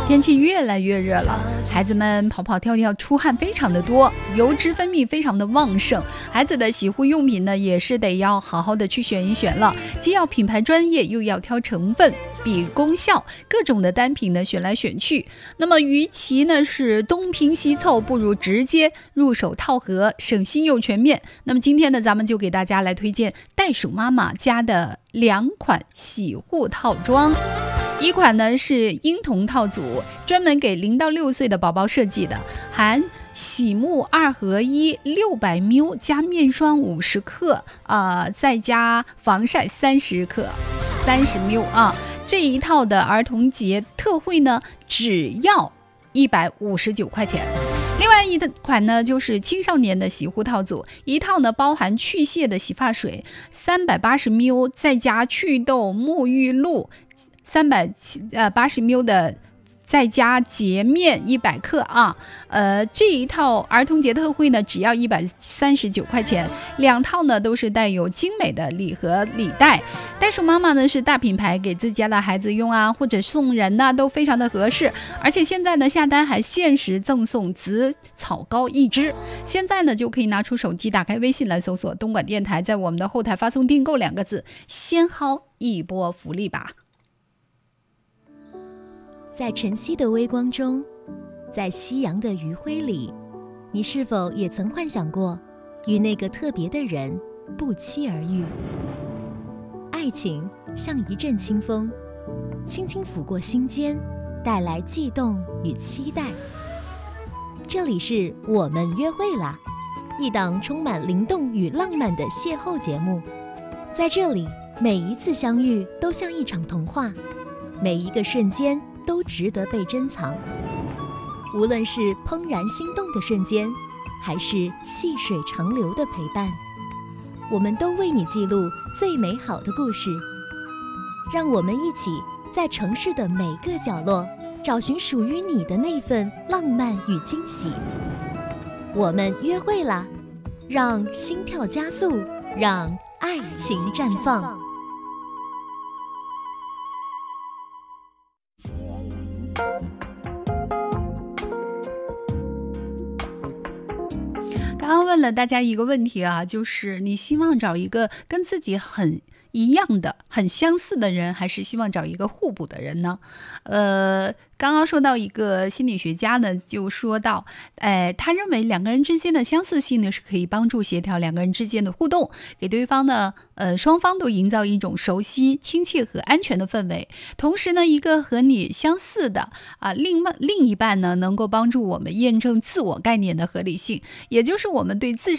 天气越来越热了，孩子们跑跑跳跳出汗非常的多，油脂分泌非常的旺盛，孩子的洗护用品呢也是得要好好的去选一选了，既要品牌专业，又要挑成分比功效，各种的单品呢选来选去。那么与其呢是东拼西凑，不如直接入手套盒，省心又全面。那么今天呢咱们就给大家来推荐袋鼠妈妈家的2款洗护套装。一款呢是婴童套组，专门给0到6岁的宝宝设计的，含洗沐2合1 600ml 加面霜50克，再加防晒30克30ml啊。这一套的儿童节特惠呢，只要159块钱。另外一款呢就是青少年的洗护套组，一套呢包含去屑的洗发水380ml，再加祛痘沐浴露380ml的，再加洁面100克啊。这一套儿童节特惠呢只要139块钱，两套呢都是带有精美的礼盒礼袋。袋鼠妈妈呢是大品牌，给自家的孩子用啊，或者送人呢都非常的合适。而且现在呢下单还限时赠送紫草膏1支。现在呢就可以拿出手机，打开微信来搜索东莞电台，在我们的后台发送订购2个字，先薅一波福利吧。 在晨曦的微光中，在夕阳的余晖里，你是否也曾幻想过与那个特别的人不期而遇？爱情像一阵清风，轻轻拂过心间，带来悸动与期待。这里是我们约会啦，一档充满灵动与浪漫的邂逅节目。在这里，每一次相遇都像一场童话，每一个瞬间都值得被珍藏。无论是怦然心动的瞬间，还是细水长流的陪伴，我们都为你记录最美好的故事。让我们一起在城市的每个角落，找寻属于你的那份浪漫与惊喜。我们约会啦，让心跳加速，让爱情绽放。 刚刚问了大家一个问题啊，就是你希望找一个跟自己很一样的、很相似的人，还是希望找一个互补的人呢？刚刚说到一个心理学家呢，就说到，他认为2个人之间的相似性呢，是可以帮助协调2个人之间的互动，给对方呢，双方都营造一种熟悉、亲切和安全的氛围。同时呢，一个和你相似的另一半呢，能够帮助我们验证自我概念的合理性，也就是我们对自